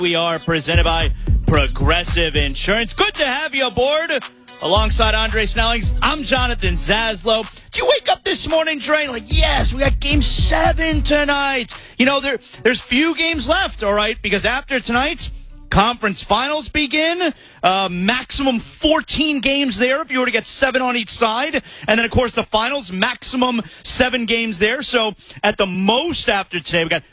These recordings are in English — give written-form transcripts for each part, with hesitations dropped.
We are presented by Progressive Insurance. Good to have you aboard. Alongside Andre Snellings, I'm Jonathan Zaslow. Did you wake up this morning, Dre? Like, yes, we got Game 7 tonight. You know, there's few games left, all right? Because after tonight, conference finals begin. Maximum 14 games there if you were to get 7 on each side. And then, of course, the finals, maximum 7 games there. So at the most after today, we got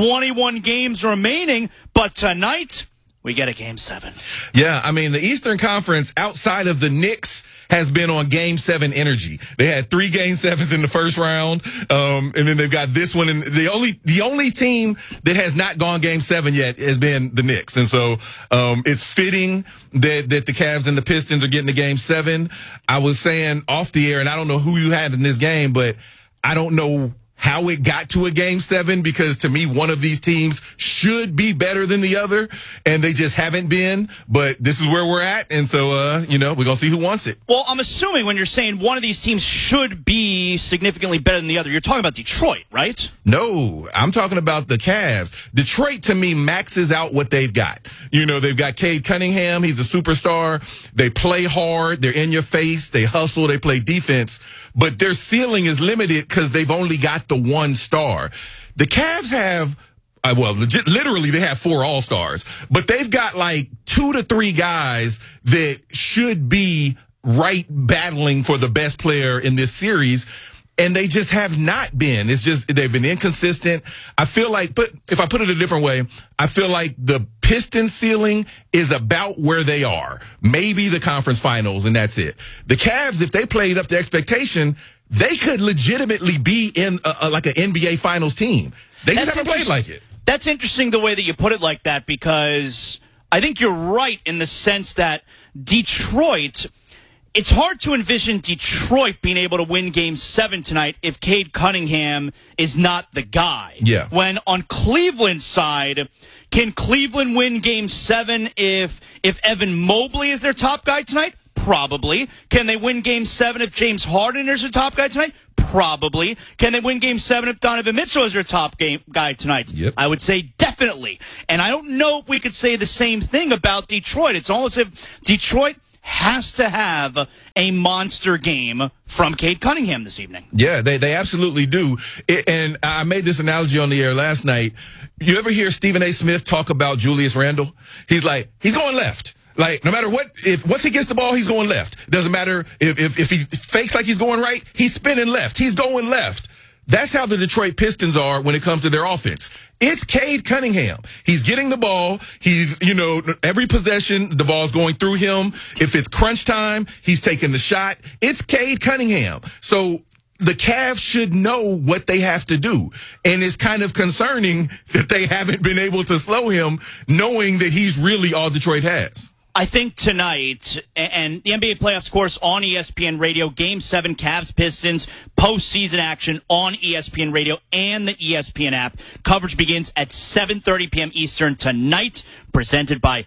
21 games remaining. But tonight, we get a Game 7. Yeah, I mean, the Eastern Conference, outside of the Knicks, has been on Game 7 energy. They had 3 Game 7s in the first round, and then they've got this one. And the only team that has not gone Game 7 yet has been the Knicks. And so it's fitting that the Cavs and the Pistons are getting to Game 7. I was saying off the air, and I don't know who you had in this game, but I don't know how it got to a Game 7, because to me, one of these teams should be better than the other, and they just haven't been. But this is where we're at, and so, we're going to see who wants it. Well, I'm assuming when you're saying one of these teams should be significantly better than the other, you're talking about Detroit, right? No, I'm talking about the Cavs. Detroit, to me, maxes out what they've got. You know, they've got Cade Cunningham. He's a superstar. They play hard. They're in your face. They hustle. They play defense. But their ceiling is limited because they've only got the one star. The Cavs have, literally they have 4 all-stars, but they've got like 2 to 3 guys that should be right battling for the best player in this series, and they just have not been. It's just they've been inconsistent. I feel like, but if I put it a different way, I feel like the Pistons ceiling is about where they are. Maybe the conference finals, and that's it. The Cavs, if they played up to expectation, they could legitimately be in like an NBA Finals team. They just haven't played like it. That's interesting the way that you put it like that, because I think you're right in the sense that Detroit, it's hard to envision Detroit being able to win Game 7 tonight if Cade Cunningham is not the guy. Yeah. When on Cleveland's side, can Cleveland win Game 7 if Evan Mobley is their top guy tonight? Probably. Can they win Game 7 if James Harden is their top guy tonight? Probably. Can they win Game 7 if Donovan Mitchell is their top guy tonight? Yep. I would say definitely. And I don't know if we could say the same thing about Detroit. It's almost as if Detroit has to have a monster game from Cade Cunningham this evening. Yeah, they absolutely do. And I made this analogy on the air last night. You ever hear Stephen A. Smith talk about Julius Randle? He's like, he's going left. Like, no matter what, once he gets the ball, he's going left. Doesn't matter if he fakes like he's going right, he's spinning left. He's going left. That's how the Detroit Pistons are when it comes to their offense. It's Cade Cunningham. He's getting the ball. He's, every possession, the ball's going through him. If it's crunch time, he's taking the shot. It's Cade Cunningham. So the Cavs should know what they have to do. And it's kind of concerning that they haven't been able to slow him, knowing that he's really all Detroit has. I think tonight, and the NBA playoffs, of course, on ESPN Radio, Game 7, Cavs-Pistons, postseason action on ESPN Radio and the ESPN app. Coverage begins at 7:30 p.m. Eastern tonight, presented by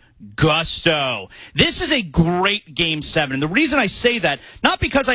Gusto. This is a great Game 7. And the reason I say that, not because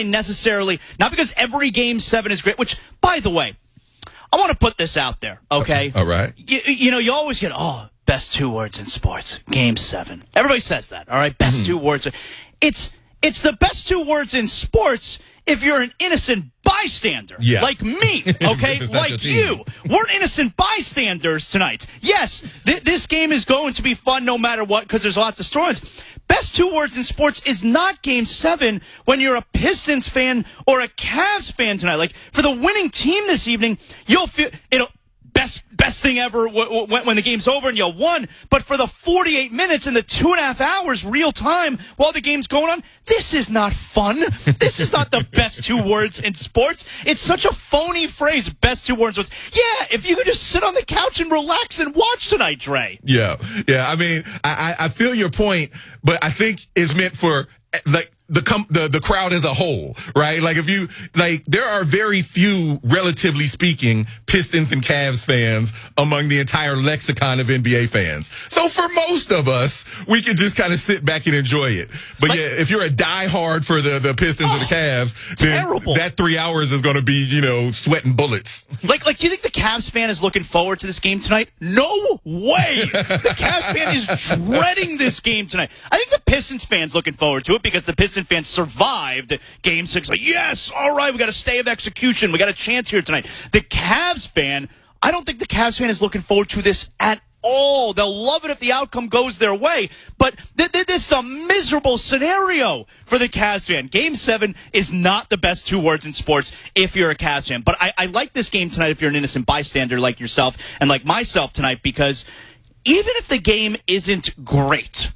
every Game 7 is great, which, by the way, I want to put this out there, okay? All right. You always get, best 2 words in sports, Game 7. Everybody says that, all right? Best 2 words. It's the best 2 words in sports if you're an innocent bystander, like me, okay? Like you. We're innocent bystanders tonight. Yes, this game is going to be fun no matter what, because there's lots of storylines. Best 2 words in sports is not Game 7 when you're a Pistons fan or a Cavs fan tonight. Like, for the winning team this evening, you'll feel, best thing ever when the game's over and you won. But for the 48 minutes and the 2.5 hours real time while the game's going on, this is not fun. This is not the best 2 words in sports. It's such a phony phrase, best 2 words in sports. Yeah, if you could just sit on the couch and relax and watch tonight, Dre. Yeah. I mean, I feel your point, but I think it's meant for, like, the crowd as a whole, right? Like there are very few, relatively speaking, Pistons and Cavs fans among the entire lexicon of NBA fans. So for most of us, we can just kind of sit back and enjoy it. But yeah, if you're a diehard for the Pistons or the Cavs, then that 3 hours is going to be, sweating bullets. Like, do you think the Cavs fan is looking forward to this game tonight? No way! The Cavs fan is dreading this game tonight. I think the Pistons fan's looking forward to it because the Pistons fans survived Game 6. Like, yes, all right, we got a stay of execution. We got a chance here tonight. The Cavs fan, I don't think the Cavs fan is looking forward to this at all. They'll love it if the outcome goes their way. But this is a miserable scenario for the Cavs fan. Game 7 is not the best 2 words in sports if you're a Cavs fan. But I like this game tonight if you're an innocent bystander like yourself and like myself tonight, because even if the game isn't great,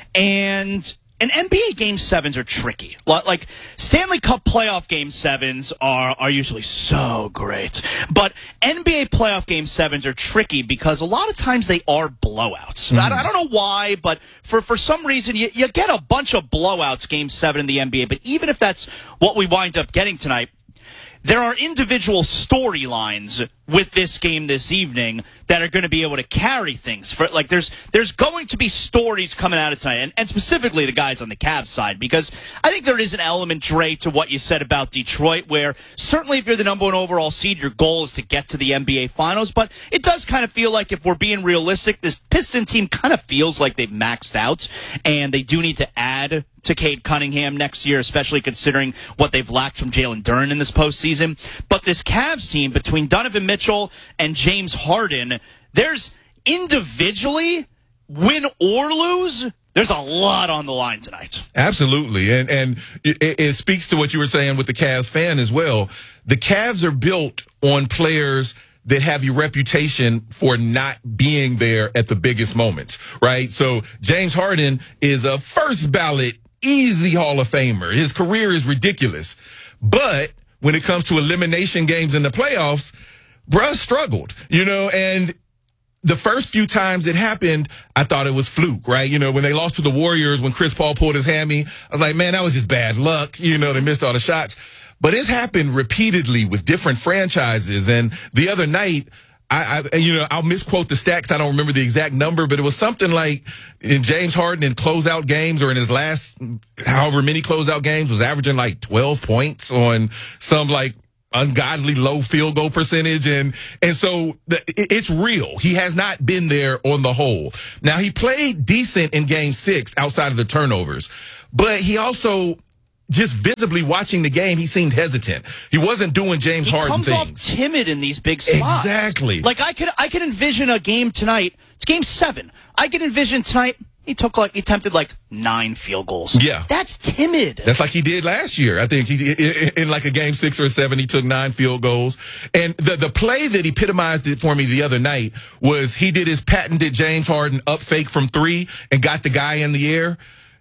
and NBA Game 7s are tricky. Like, Stanley Cup playoff Game 7s are usually so great. But NBA playoff Game 7s are tricky because a lot of times they are blowouts. Mm. I don't know why, but for some reason, you get a bunch of blowouts Game 7 in the NBA. But even if that's what we wind up getting tonight, there are individual storylines with this game this evening that are going to be able to carry things. There's going to be stories coming out of tonight, and specifically the guys on the Cavs side, because I think there is an element, Dre, to what you said about Detroit, where certainly if you're the number 1 overall seed, your goal is to get to the NBA Finals, but it does kind of feel like, if we're being realistic, this Piston team kind of feels like they've maxed out, and they do need to add to Cade Cunningham next year, especially considering what they've lacked from Jalen Duren in this postseason. But this Cavs team, between Donovan Mitchell and James Harden, there's individually, win or lose, there's a lot on the line tonight. Absolutely. And it speaks to what you were saying with the Cavs fan as well. The Cavs are built on players that have your reputation for not being there at the biggest moments, right? So James Harden is a first ballot easy Hall of Famer. His career is ridiculous. But when it comes to elimination games in the playoffs, bruh struggled, and the first few times it happened, I thought it was fluke, right? When they lost to the Warriors, when Chris Paul pulled his hammy, I was like, man, that was just bad luck. They missed all the shots. But it's happened repeatedly with different franchises. And the other night, I'll misquote the stats. I don't remember the exact number, but it was something like in James Harden in closeout games, or in his last however many closeout games, was averaging like 12 points on some like ungodly low field goal percentage. And so it's real. He has not been there on the whole. Now, he played decent in Game 6 outside of the turnovers, but he also, just visibly watching the game, he seemed hesitant. He wasn't doing James Harden things. He comes off timid in these big spots. Exactly. Like, I could envision a game tonight. It's Game 7. I could envision tonight he attempted 9 field goals. Yeah. That's timid. That's like he did last year. I think in like a Game 6 or 7, he took 9 field goals. And the play that epitomized it for me the other night was he did his patented James Harden up fake from 3 and got the guy in the air.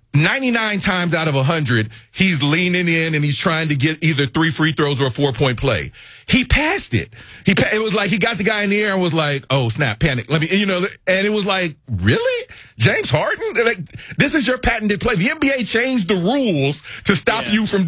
99 times out of 100, he's leaning in and he's trying to get either 3 free throws or a 4-point play. He passed it. It was like he got the guy in the air and was like, oh, snap, panic. And it was like, really? James Harden? This is your patented play. The NBA changed the rules to stop you from